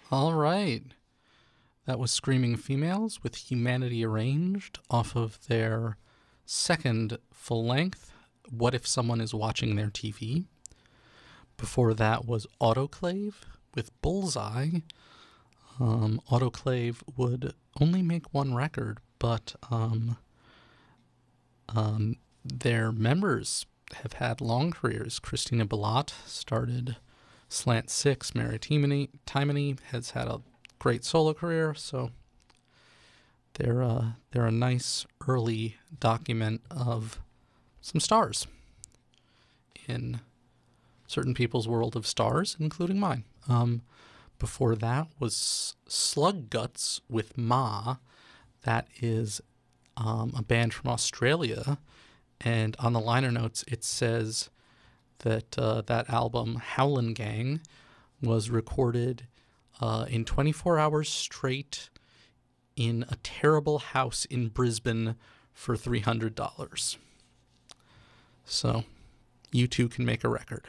All right. That was Screaming Females with Humanity Arranged off of their second full length, What If Someone Is Watching Their TV. Before that was Autoclave with Bullseye. Autoclave would only make one record, but their members have had long careers. Christina Bilat started Slant Six. Mary Timony has had a great solo career, so they're a nice early document of some stars in certain people's world of stars, including mine. Before that was Slug Guts with Ma. That is a band from Australia, and on the liner notes it says that that album, Howlin' Gang, was recorded in 24 hours straight in a terrible house in Brisbane for $300. So you too can make a record.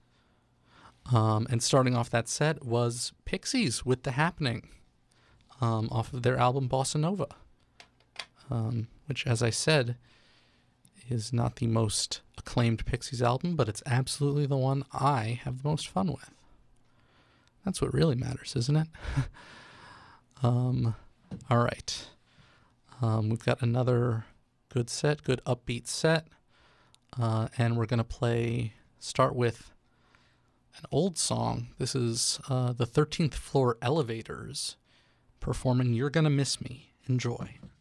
And starting off that set was Pixies with The Happening, off of their album Bossa Nova, which, as I said, is not the most acclaimed Pixies album, but it's absolutely the one I have the most fun with. That's what really matters, isn't it? All right. We've got another good set, good upbeat set, and we're going to start with an old song. This is the 13th Floor Elevators performing You're Gonna Miss Me. Enjoy.